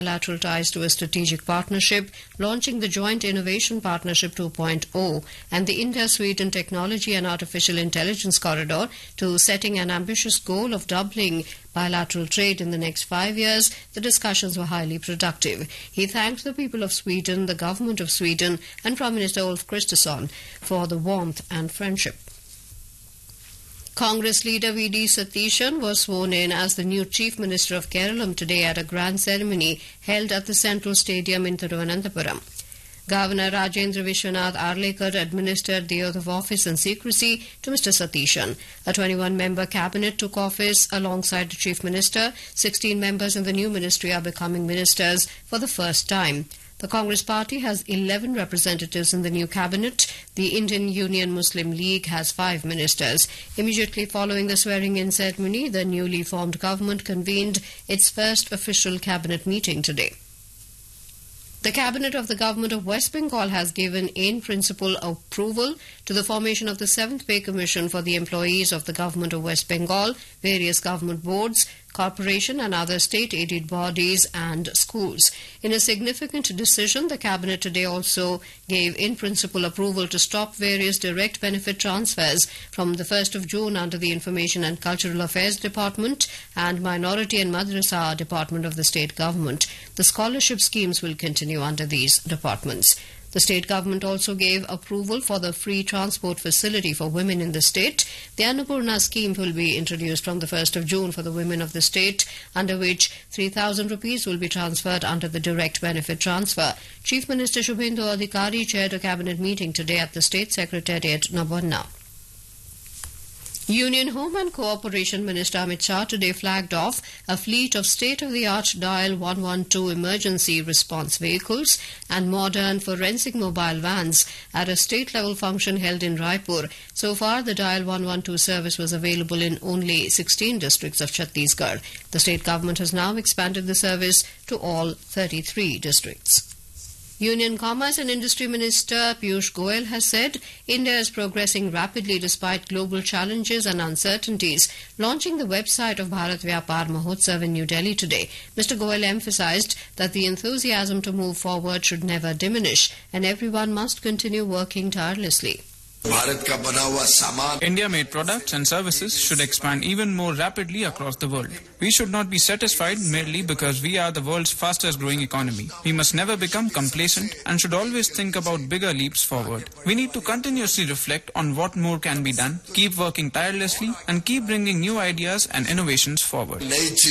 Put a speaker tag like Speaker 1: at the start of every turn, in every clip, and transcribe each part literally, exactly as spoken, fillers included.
Speaker 1: bilateral ties to a strategic partnership, launching the Joint Innovation Partnership two point oh and the India-Sweden Technology and Artificial Intelligence Corridor to setting an ambitious goal of doubling bilateral trade in the next five years, the discussions were highly productive. He thanked the people of Sweden, the government of Sweden and Prime Minister Ulf Kristersson for the warmth and friendship. Congress leader V D Satishan was sworn in as the new Chief Minister of Kerala today at a grand ceremony held at the Central Stadium in Thiruvananthapuram. Governor Rajendra Vishwanath Arlekar administered the oath of office in secrecy to Mister Satishan. A twenty-one member cabinet took office alongside the Chief Minister. sixteen members in the new ministry are becoming ministers for the first time. The Congress party has eleven representatives in the new cabinet. The Indian Union Muslim League has five ministers. Immediately following the swearing-in ceremony, the newly formed government convened its first official cabinet meeting today. The Cabinet of the Government of West Bengal has given in principle approval to the formation of the seventh Pay Commission for the employees of the Government of West Bengal, various government boards, corporation and other state-aided bodies and schools. In a significant decision, the Cabinet today also gave in principle approval to stop various direct benefit transfers from the first of June under the Information and Cultural Affairs Department and Minority and Madrasa Department of the state government. The scholarship schemes will continue under these departments. The state government also gave approval for the free transport facility for women in the state. The Annapurna scheme will be introduced from the first of June for the women of the state, under which three thousand rupees will be transferred under the direct benefit transfer. Chief Minister Shubhendu Adhikari chaired a cabinet meeting today at the State Secretariat, Nabanna. Union Home and Cooperation Minister Amit Shah today flagged off a fleet of state-of-the-art Dial one one two emergency response vehicles and modern forensic mobile vans at a state-level function held in Raipur. So far, the Dial one one two service was available in only sixteen districts of Chhattisgarh. The state government has now expanded the service to all thirty-three districts. Union Commerce and Industry Minister Piyush Goyal has said India is progressing rapidly despite global challenges and uncertainties, launching the website of Bharat Vyapar Mahotsav in New Delhi today. Mister Goyal emphasized that the enthusiasm to move forward should never diminish and everyone must continue working tirelessly.
Speaker 2: India-made products and services should expand even more rapidly across the world. We should not be satisfied merely because we are the world's fastest growing economy. We must never become complacent and should always think about bigger leaps forward. We need to continuously reflect on what more can be done, keep working tirelessly and keep bringing new ideas and innovations forward.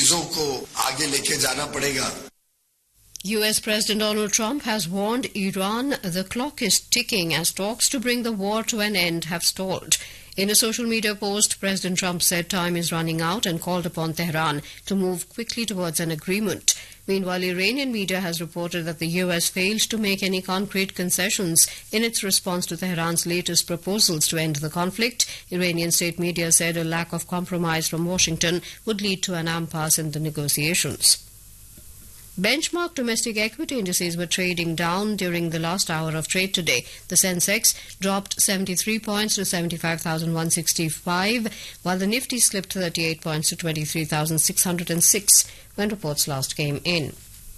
Speaker 1: U S President Donald Trump has warned Iran the clock is ticking as talks to bring the war to an end have stalled. In a social media post, President Trump said time is running out and called upon Tehran to move quickly towards an agreement. Meanwhile, Iranian media has reported that the U S failed to make any concrete concessions in its response to Tehran's latest proposals to end the conflict. Iranian state media said a lack of compromise from Washington would lead to an impasse in the negotiations. Benchmark domestic equity indices were trading down during the last hour of trade today. The Sensex dropped seventy-three points to seventy-five thousand one hundred sixty-five, while the Nifty slipped thirty-eight points to twenty-three thousand six hundred six when reports last came in.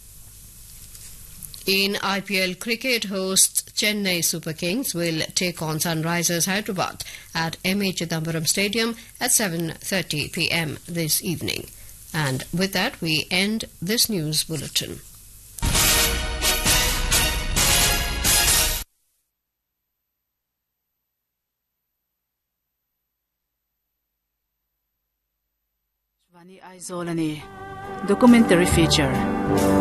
Speaker 1: In I P L cricket, hosts Chennai Super Kings will take on Sunrisers Hyderabad at M A Chidambaram Stadium at seven thirty p m this evening. And with that, we end this news bulletin.
Speaker 3: Vani Aizolani documentary feature.